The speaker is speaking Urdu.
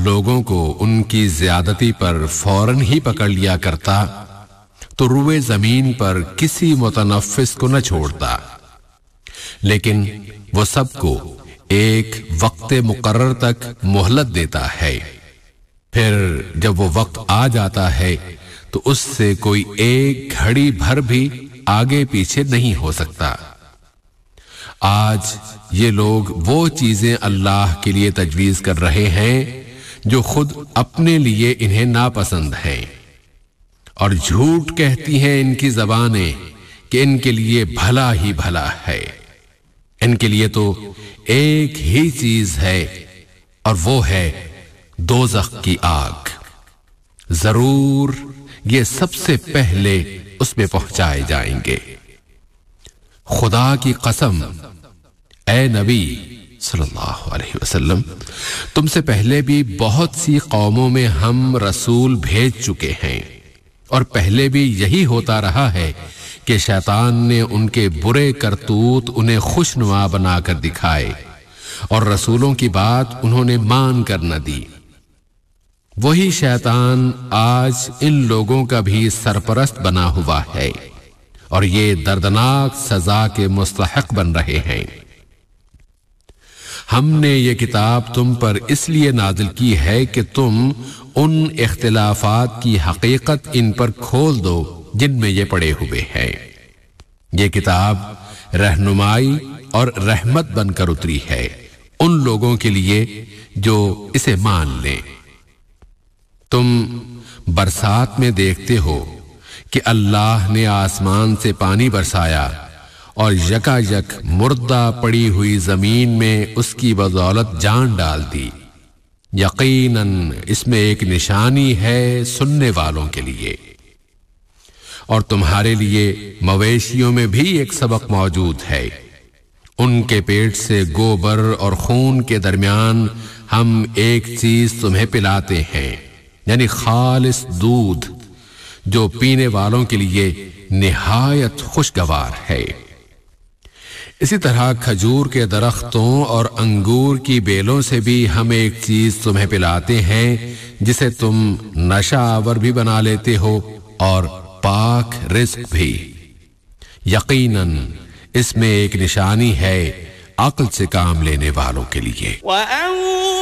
لوگوں کو ان کی زیادتی پر فوراً ہی پکڑ لیا کرتا تو روئے زمین پر کسی متنفس کو نہ چھوڑتا، لیکن وہ سب کو ایک وقت مقرر تک مہلت دیتا ہے، پھر جب وہ وقت آ جاتا ہے تو اس سے کوئی ایک گھڑی بھر بھی آگے پیچھے نہیں ہو سکتا۔ آج یہ لوگ وہ چیزیں اللہ کے لیے تجویز کر رہے ہیں جو خود اپنے لیے انہیں ناپسند ہیں، اور جھوٹ کہتی ہیں ان کی زبانیں کہ ان کے لیے بھلا ہی بھلا ہے۔ ان کے لیے تو ایک ہی چیز ہے اور وہ ہے دوزخ کی آگ، ضرور یہ سب سے پہلے اس میں پہنچائے جائیں گے۔ خدا کی قسم اے نبی صلی اللہ علیہ وسلم، تم سے پہلے بھی بہت سی قوموں میں ہم رسول بھیج چکے ہیں، اور پہلے بھی یہی ہوتا رہا ہے کہ شیطان نے ان کے برے کرتوت انہیں خوشنما بنا کر دکھائے اور رسولوں کی بات انہوں نے مان کر نہ دی۔ وہی شیطان آج ان لوگوں کا بھی سرپرست بنا ہوا ہے اور یہ دردناک سزا کے مستحق بن رہے ہیں۔ ہم نے یہ کتاب تم پر اس لیے نازل کی ہے کہ تم ان اختلافات کی حقیقت ان پر کھول دو جن میں یہ پڑے ہوئے ہیں۔ یہ کتاب رہنمائی اور رحمت بن کر اتری ہے ان لوگوں کے لیے جو اسے مان لیں۔ تم برسات میں دیکھتے ہو کہ اللہ نے آسمان سے پانی برسایا اور یکا یک مردہ پڑی ہوئی زمین میں اس کی بدولت جان ڈال دی۔ یقیناً اس میں ایک نشانی ہے سننے والوں کے لیے، اور تمہارے لیے مویشیوں میں بھی ایک سبق موجود ہے۔ ان کے پیٹ سے گوبر اور خون کے درمیان ہم ایک چیز تمہیں پلاتے ہیں، یعنی خالص دودھ جو پینے والوں کے لیے نہایت خوشگوار ہے۔ اسی طرح کھجور کے درختوں اور انگور کی بیلوں سے بھی ہم ایک چیز تمہیں پلاتے ہیں جسے تم نشہ آور بھی بنا لیتے ہو اور پاک رزق بھی۔ یقیناً اس میں ایک نشانی ہے عقل سے کام لینے والوں کے لیے۔